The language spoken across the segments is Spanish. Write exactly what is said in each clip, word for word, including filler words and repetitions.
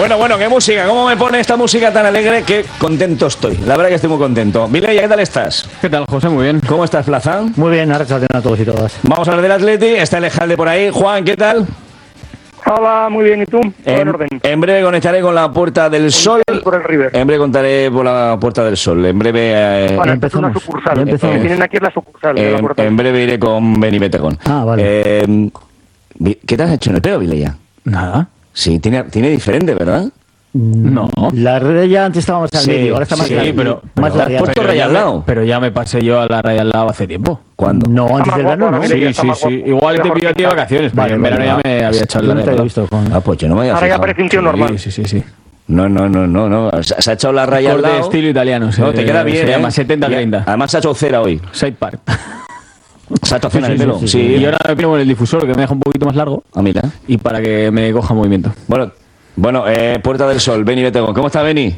Bueno, bueno, qué música, cómo me pone esta música tan alegre, que contento estoy. La verdad que estoy muy contento. Mireia, ¿qué tal estás? ¿Qué tal, José? Muy bien. ¿Cómo estás, Plaza? Muy bien, ahora a todos y todas. Vamos a hablar del Atleti, está Alejandro por ahí. Juan, ¿qué tal? Hola, muy bien, ¿y tú? En, orden. en breve conectaré con la Puerta del Sol. Por el River. En breve contaré por la Puerta del Sol. En breve. Eh, Bueno, empezamos. es una sucursal. Ya empezamos. Eh, tienen aquí la sucursal. de la en, Puerta en breve iré con Beni Betegón. Ah, vale. Eh, ¿Qué te has hecho en el pelo, Mireia? Nada. Sí, tiene, tiene diferente, ¿verdad? No. La red ya antes estábamos al Sí, medio, ahora está más Sí, larga. pero, más pero, larga. puesto pero raya ya al me- lado. pero ya me pasé yo a la raya al lado hace tiempo. ¿Cuándo? No, antes del verano, ¿no? Sí, Sí, está sí, más sí. guapo. Igual te Mejor pido a ti pinta. vacaciones, pero Vale, en vale, verano vale. ya me había echado Yo la no te raya. había visto, Juan. Ah, pues yo no me había Ahora ya fijado. parece un tío normal. Sí, sí, sí, sí. No, no, no, no, no. Se, se ha echado la raya al Corte de lado. estilo italiano. Se, No, te queda bien, Se ¿eh? llama setenta treinta. Además se ha hecho cera hoy. Side part. Se ha hecho cena Sí, el sí, pelo. sí, Sí. sí, Y ahora me pino con el difusor, que me deja un poquito más largo. Ah, mira. Y para que me coja movimiento. Bueno, bueno eh, Puerta del Sol, Beni Betegón. ¿Cómo está, Beni?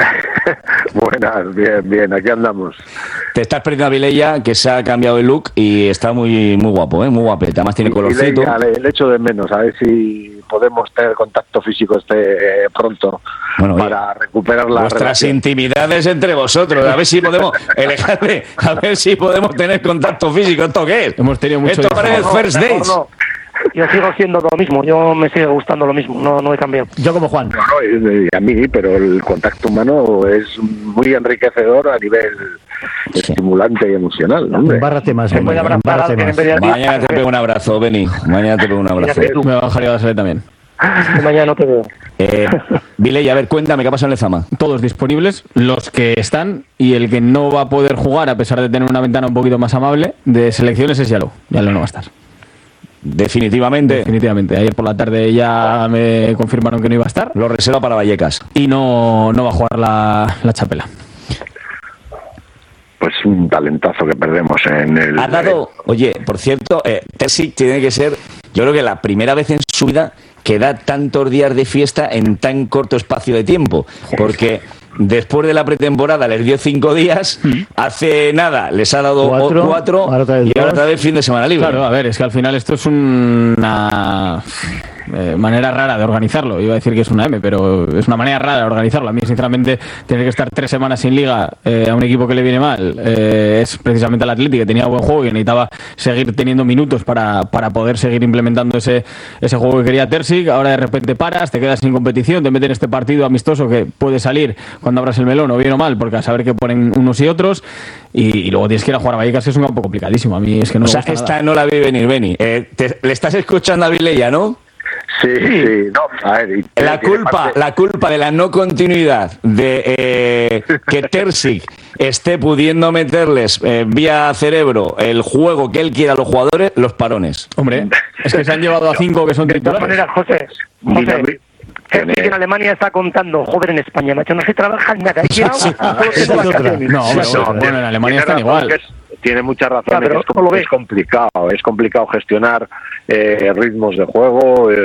Buenas, bien, bien, aquí andamos. Te estás perdiendo a Vileia, que se ha cambiado el look y está muy muy guapo, ¿eh? Muy guapeta. Además tiene Y colorcito. Leia, le, le echo de menos, a ver si podemos tener contacto físico este eh, pronto Bueno, oye, para recuperar la Vuestras relación. intimidades entre vosotros. A ver si podemos, Alejandro, a ver si podemos tener contacto físico. ¿Esto qué es? Hemos tenido mucho Esto de- parece No, first mejor dates. no. Yo sigo siendo lo mismo, yo me sigue gustando lo mismo, no, no he cambiado. Yo como Juan. No, no, y- y a mí, pero el contacto humano es muy enriquecedor a nivel estimulante y emocional, hombre. Embárrate más, Se hombre, puede abrazar a embárrate alguien en más. vez de a ti. Mañana te pego un abrazo, Beni. Mañana te pego un abrazo. Mírate tú. Me bajaría la sala también. Que mañana no te veo. Eh, Vileia, a ver, cuéntame, ¿qué ha pasado en Lezama? Todos disponibles, los que están, y el que no va a poder jugar, a pesar de tener una ventana un poquito más amable, de selecciones es Yalo. Yalo no va a estar. Definitivamente Definitivamente. Ayer por la tarde ya me confirmaron que no iba a estar. lo reserva para Vallecas. Y no, no va a jugar la, la Chapela. Pues un talentazo que perdemos en el... Ha dado, oye, por cierto, eh, Terzic tiene que ser, yo creo que la primera vez en su vida que da tantos días de fiesta en tan corto espacio de tiempo. Porque después de la pretemporada les dio cinco días, hace nada les ha dado Cuatro, o- cuatro ahora otra vez y ahora dos. otra vez fin de semana libre. Claro, a ver, es que al final esto es una eh, manera rara de organizarlo. Iba a decir que es una M, pero es una manera rara de organizarlo. A mí, sinceramente, tener que estar tres semanas sin liga eh, a un equipo que le viene mal eh, es precisamente al Atleti, que tenía buen juego y que necesitaba seguir teniendo minutos para, para poder seguir implementando ese, ese juego que quería Terzic. Ahora de repente paras, te quedas sin competición, te meten este partido amistoso que puede salir cuando abras el melón, o bien o mal, porque a saber qué ponen unos y otros, y, y luego tienes que ir a jugar a Vallecas, que es un campo complicadísimo. A mí es que no O me sea, gusta esta nada. no la vi venir, Beni. Eh, te- le estás escuchando a Vileia, ¿no? Sí, sí, no, a ver, y- La tiene culpa, parte- la culpa de la no continuidad de eh, que Terzic esté pudiendo meterles eh, vía cerebro el juego que él quiera a los jugadores, los parones. Hombre, es que se han llevado a cinco que son De todas titulares. maneras, José, Mira, José, tiene- que en Alemania está contando, joder, en España, macho, no se trabaja en nada. He llegado, Sí, solo tengo esa es otra. vacaciones. No, hombre, Sí, no, bueno, en Alemania tiene están razón igual. que es- tiene mucha razón, Ya, pero es, ¿cómo lo ves? es complicado, es complicado gestionar eh, ritmos de juego, eh,